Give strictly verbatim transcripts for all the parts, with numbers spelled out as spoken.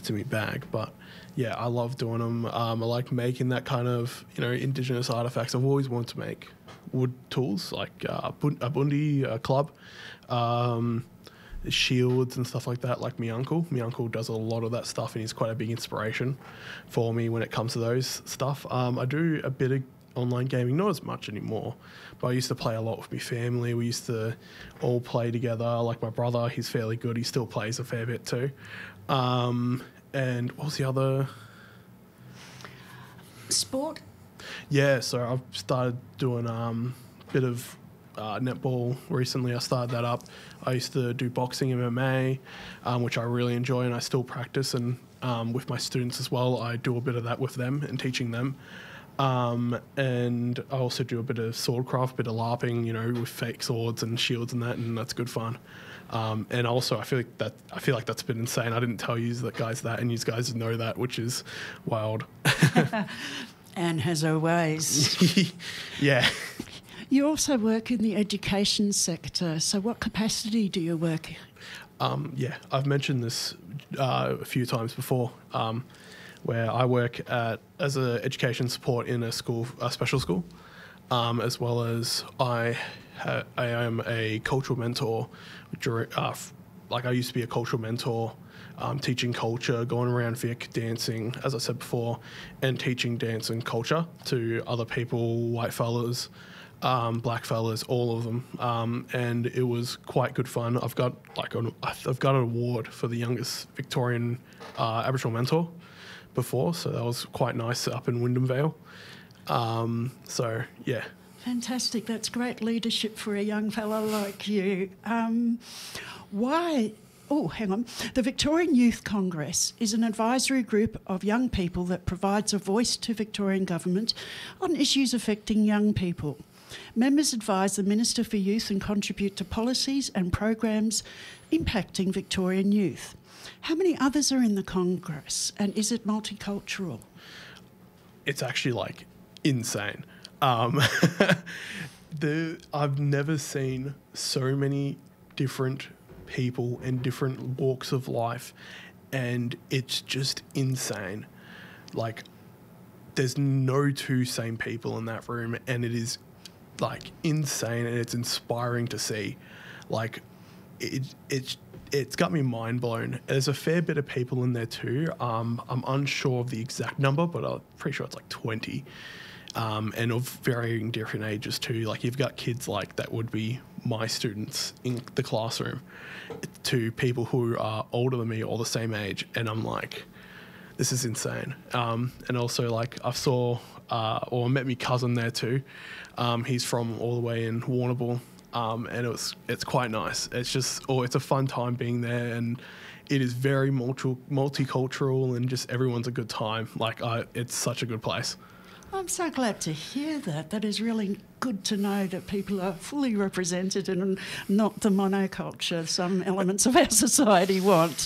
it's in my bag. But yeah, I love doing them. Um, I like making that kind of, you know, Indigenous artifacts. I've always wanted to make wood tools, like uh, a bundi, a club, um, shields and stuff like that, like my uncle. My uncle does a lot of that stuff, and he's quite a big inspiration for me when it comes to those stuff. Um, I do a bit of online gaming, not as much anymore, but I used to play a lot with my family. We used to all play together. Like my brother, he's fairly good. He still plays a fair bit too. Um, and what was the other? Sport? Yeah, so I've started doing um, a bit of uh, netball recently. I started that up. I used to do boxing, M M A, um, which I really enjoy, and I still practice. And um, with my students as well, I do a bit of that with them and teaching them. Um, and I also do a bit of swordcraft, a bit of LARPing, you know, with fake swords and shields and that, and that's good fun. Um, and also, I feel like that I feel like that's been insane. I didn't tell you that guys that, and you guys know that, which is wild. Anne has her ways. Yeah. You also work in the education sector. So, what capacity do you work in? Um, yeah, I've mentioned this uh, a few times before. Um, where I work at as an education support in a school, a special school, um, as well as I ha- I am a cultural mentor. During, uh, f- like I used to be a cultural mentor, um, teaching culture, going around Vic, dancing, as I said before, and teaching dance and culture to other people, white fellas, um, black fellas, all of them, um, and it was quite good fun. I've got like an, I've got an award for the youngest Victorian uh, Aboriginal mentor before, so that was quite nice up in Wyndham Vale. Um, so, yeah. Fantastic. That's great leadership for a young fellow like you. Um, why... Oh, hang on. The Victorian Youth Congress is an advisory group of young people that provides a voice to Victorian government on issues affecting young people. Members advise the Minister for Youth and contribute to policies and programs impacting Victorian youth. How many others are in the Congress, and is it multicultural? It's actually, like, insane. Um, the I've never seen so many different people in different walks of life, and it's just insane. Like, there's no two same people in that room, and it is, like, insane, and it's inspiring to see. Like, it it's it's got me mind blown. There's a fair bit of people in there too. Um, I'm unsure of the exact number, but I'm pretty sure it's like twenty, um, and of varying different ages too. Like, you've got kids like that would be my students in the classroom, to people who are older than me or the same age, and I'm like, this is insane. Um, and also, like, I saw uh, or I met my cousin there too. Um, he's from all the way in Warrnambool. Um, and it was, it's quite nice. It's just, oh, it's a fun time being there, and it is very multi- multicultural, and just everyone's a good time. Like, I, it's such a good place. I'm so glad to hear that. That is really good to know that people are fully represented and not the monoculture some elements of our society want.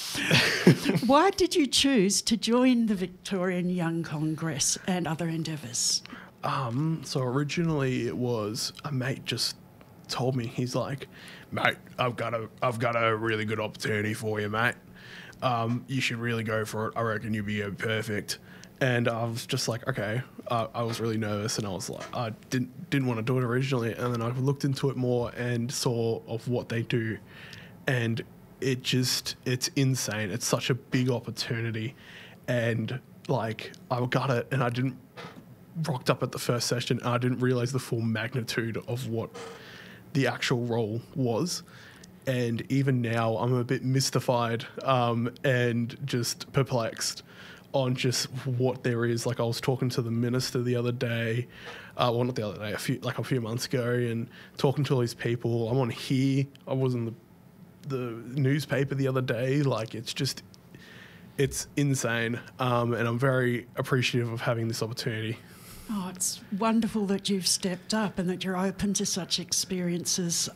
Why did you choose to join the Victorian Young Congress and other endeavours? Um, so originally it was a mate just told me, he's like, mate, I've got a I've got a really good opportunity for you, mate. Um, you should really go for it. I reckon you'd be perfect. And I was just like, okay. Uh, I was really nervous, and I was like, I didn't didn't want to do it originally. And then I looked into it more and saw of what they do, and it just it's insane. It's such a big opportunity, and like I got it, and I didn't rocked up at the first session. And I didn't realize the full magnitude of what the actual role was. And even now, I'm a bit mystified um, and just perplexed on just what there is. Like, I was talking to the minister the other day, uh, well, not the other day, a few like a few months ago, and talking to all these people. I'm on here. I was in the the newspaper the other day. Like, it's just, it's insane, um, and I'm very appreciative of having this opportunity. Oh, it's wonderful that you've stepped up and that you're open to such experiences.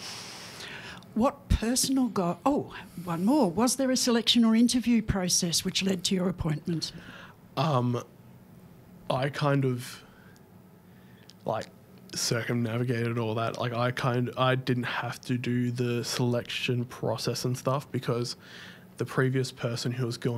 What personal goal... Oh, one more. Was there a selection or interview process which led to your appointment? Um, I kind of, like, circumnavigated all that. Like, I kind I didn't have to do the selection process and stuff, because the previous person who was going